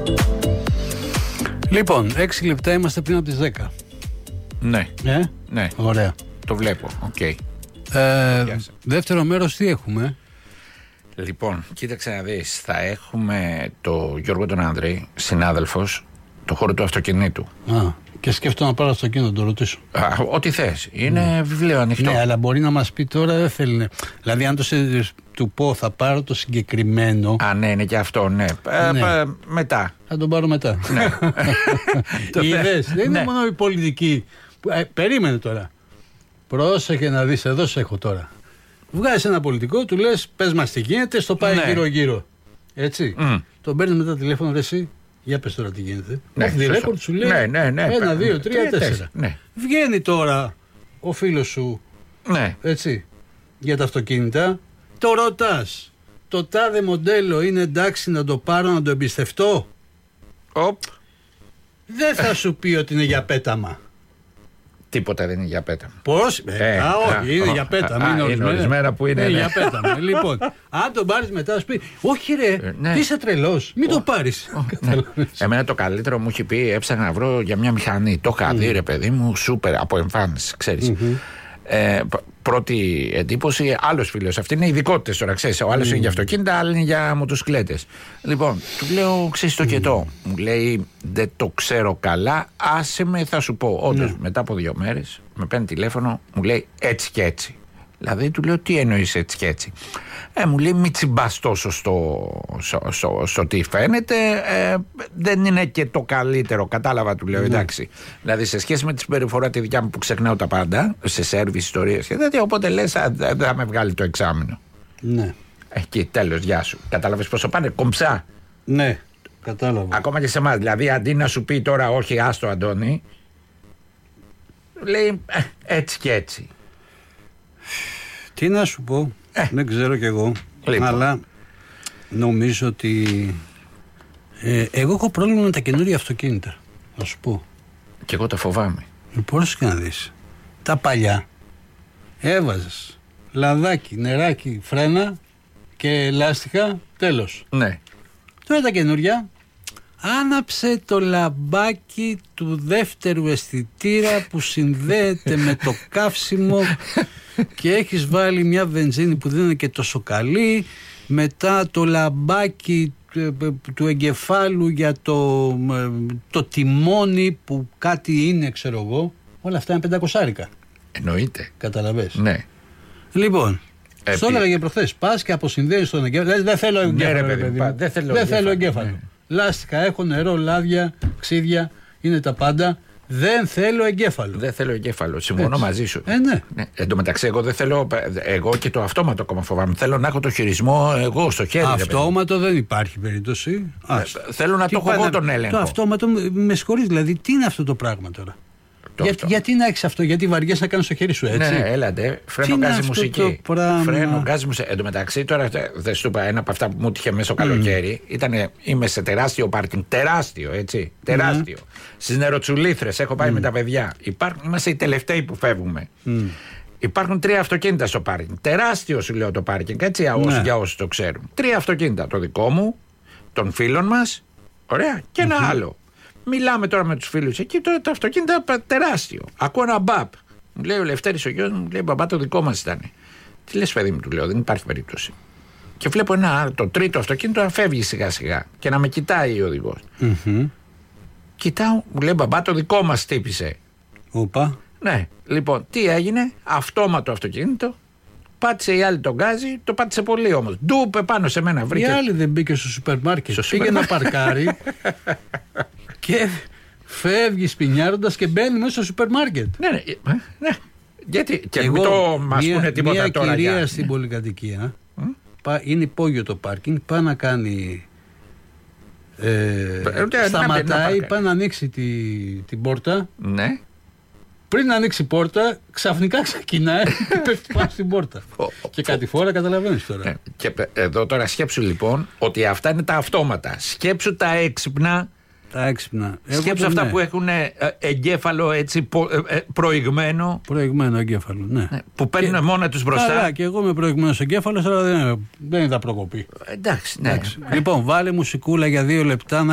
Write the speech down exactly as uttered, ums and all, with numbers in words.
Λοιπόν, έξι λεπτά είμαστε πριν από τις δέκα. Ναι. Ε? Ναι. Ωραία. Το βλέπω. Οκ. Okay. Ε, δεύτερο μέρος τι έχουμε? Λοιπόν, κοίταξε να δεις. Θα έχουμε το Γιώργο τον Ανδρή, συνάδελφος, το χώρο του αυτοκινήτου. Α, και σκέφτομαι να πάρω αυτοκίνητο να το ρωτήσω. Α, ό,τι θες. Είναι mm. βιβλίο ανοιχτό. Ναι, αλλά μπορεί να μας πει τώρα, δεν θέλει. Ναι. Δηλαδή, αν το σε, του πω θα πάρω το συγκεκριμένο. Α, ναι, είναι και αυτό, ναι. ναι. Ε, μετά. Θα τον πάρω μετά. Ναι. Είδες, δεν είναι ναι. μόνο η πολιτική. Ε, περίμενε τώρα. Πρόσεχε να δεις, εδώ σε έχω τώρα. Βγάζεις ένα πολιτικό, του λες πες μας τι γίνεται, στο πάει ναι. γύρω-γύρω. Έτσι. Mm. Τον παίρνει μετά τηλέφωνο, ρε εσύ, για πες τώρα τι γίνεται. Ναι, Off the record σου λέει ναι, ναι, ναι, ένα, δύο, τρία, τέσσερα. Ναι. Βγαίνει τώρα ο φίλος σου, ναι. έτσι, για τα αυτοκίνητα, το ρωτάς. Το τάδε μοντέλο είναι εντάξει να το πάρω, να το εμπιστευτώ? Οπ. Δεν θα σου πει ότι είναι για πέταμα. Τίποτα δεν είναι για πέταμα. Πώς? Ε, ε, α, όχι, είναι α, για πέταμα. Α, είναι ορισμένα, ορισμένα που είναι. Είναι ναι. για πέταμα. Λοιπόν, αν τον πάρεις μετά, σου πει, όχι ρε, ε, ναι. είσαι τρελός, μην oh. το πάρεις. Oh, ναι. Εμένα το καλύτερο μου έχει πει, έψαχνα να βρω για μια μηχανή. Το είχα mm. δει, ρε παιδί μου, σούπερ από εμφάνιση, ξέρεις. Mm-hmm. Ε, πρώτη εντύπωση, άλλος φίλος. Αυτή είναι ειδικότητες τώρα, ξέρεις. Ο άλλος mm. είναι για αυτοκίνητα, άλλος είναι για μοτοσυκλέτες. Λοιπόν, του λέω, ξέρεις το mm. κετό. Μου λέει, δεν το ξέρω καλά, άσε με, θα σου πω. Όντως, mm. μετά από δύο μέρες, με παίρνει τηλέφωνο, μου λέει έτσι και έτσι. Δηλαδή, του λέω, τι εννοείς έτσι και έτσι? Ε, μου λέει, μην τσιμπάς τόσο στο, στο, στο, στο τι φαίνεται, ε, δεν είναι και το καλύτερο. Κατάλαβα, του λέω, εντάξει. Mm. Δηλαδή, σε σχέση με τη συμπεριφορά τη δικιά μου που ξεχνάω τα πάντα, σε σέρβις, ιστορίες και τέτοια, οπότε λες, δεν θα με βγάλει το εξάμηνο. Ναι. Εκεί, τέλος, γεια σου. Κατάλαβες πόσο πάνε, κομψά. Ναι, κατάλαβα. Ακόμα και σε εμάς. Δηλαδή, αντί να σου πει τώρα, όχι, άστο, Αντώνη, λέει, ε, έτσι και έτσι. Τι να σου πω, ε. δεν ξέρω κι εγώ, λοιπόν. Αλλά νομίζω ότι ε, εγώ έχω πρόβλημα με τα καινούργια αυτοκίνητα, να σου πω. Κι εγώ τα φοβάμαι. Πώς και να δεις, τα παλιά έβαζες λαδάκι, νεράκι, φρένα και λάστιχα, τέλος. Ναι. Τώρα τα καινούργια, άναψε το λαμπάκι του δεύτερου αισθητήρα που συνδέεται με το καύσιμο και έχεις βάλει μια βενζίνη που δεν είναι και τόσο καλή, μετά το λαμπάκι του εγκεφάλου για το, το τιμόνι που κάτι είναι, ξέρω εγώ, όλα αυτά είναι πεντακοσάρικα. Εννοείται. Καταλαβες. Ναι. Λοιπόν, Επί... στο έλεγα για προχθές, πας και αποσυνδέεις τον εγκέφαλο. Δεν θέλω εγκέφαλο, ναι, ρε, παιδί, παιδί, παιδί. δεν θέλω δεν εγκέφαλο. Θέλω εγκέφαλο. Ναι. Λάστιχα έχω, νερό, λάδια, ξύδια, είναι τα πάντα. Δεν θέλω εγκέφαλο. Δεν θέλω εγκέφαλο. Συμφωνώ μαζί σου. Ε, ναι. Ναι. Εν τω μεταξύ, εγώ δεν θέλω. Εγώ και το αυτόματο ακόμα φοβάμαι. Θέλω να έχω το χειρισμό εγώ στο χέρι. Αυτόματο δεν υπάρχει περίπτωση. Ε, θέλω να το έχω εγώ τον έλεγχο. Το αυτόματο, με συγχωρείς, δηλαδή, τι είναι αυτό το πράγμα τώρα? Για, γιατί να έχεις αυτό, γιατί βαριέσαι να κάνεις το χέρι σου έτσι? Ναι, έλατε. Φρένο γκάζι μουσική. Φρένο γκάζι μουσική. Εν τω μεταξύ, τώρα δεν σου είπα, ένα από αυτά που μου τύχε μέσα στο καλοκαίρι mm. ήταν. Είμαι σε τεράστιο πάρκινγκ. Τεράστιο, έτσι. Τεράστιο. Mm. Στις Νεροτσουλήθρες έχω πάει mm. με τα παιδιά. Υπάρχουν, είμαστε οι τελευταίοι που φεύγουμε. Mm. Υπάρχουν τρία αυτοκίνητα στο πάρκινγκ. Τεράστιο σου λέω το πάρκινγκ, έτσι, ναι. για όσους το ξέρουν. Τρία αυτοκίνητα. Το δικό μου, των φίλων μας, ωραία, και ένα mm-hmm. άλλο. Μιλάμε τώρα με τους φίλους εκεί, τώρα το αυτοκίνητο τεράστιο. Ακούω ένα μπαπ. Μου λέει ο Λευτέρης ο γιος μου, μου λέει μπαμπά, το δικό μας ήταν. Τι λες, παιδί μου, του λέω, δεν υπάρχει περίπτωση. Και βλέπω ένα, το τρίτο αυτοκίνητο να φεύγει σιγά σιγά και να με κοιτάει ο οδηγός. Mm-hmm. Κοιτάω, μου λέει μπαμπά, το δικό μας χτύπησε. Οπα. Ναι, λοιπόν, τι έγινε, αυτόματο αυτοκίνητο. Πάτησε η άλλη τον γκάζι, το πάτησε πολύ όμως. Ντούπε πάνω σε μένα, βρήκε. Η άλλη δεν μπήκε στο σούπερ μάρκετ. Στο πήγε να παρκάρει και φεύγει σπινιάροντας και μπαίνει μέσα στο σούπερ μάρκετ. Ναι, ναι, ναι. Γιατί και εγώ, μην το μας πούνε τίποτα μια τώρα. Μια κυρία για... στην πολυκατοικία, mm? είναι υπόγειο το πάρκινγκ, πάει να κάνει. Ε, ε, σταματάει, πάει να ανοίξει τη, την πόρτα. Ναι. Πριν να ανοίξει η πόρτα, ξαφνικά ξεκινάει και πέφτει πάνω στην πόρτα. Και κάτι φορά καταλαβαίνεις τώρα. Ε, και εδώ τώρα σκέψου λοιπόν ότι αυτά είναι τα αυτόματα. Σκέψου τα έξυπνα. Τα έξυπνα. Σκέψου αυτά ναι. που έχουν εγκέφαλο έτσι προηγμένο. Προηγμένο εγκέφαλο, ναι. ναι που παίρνουν και... μόνα τους μπροστά. Καλά, και εγώ είμαι προηγμένος εγκέφαλος, αλλά δεν, δεν είδα προκοπή. Εντάξει, ναι. Εντάξει. Λοιπόν, βάλε μουσικούλα για δύο λεπτά.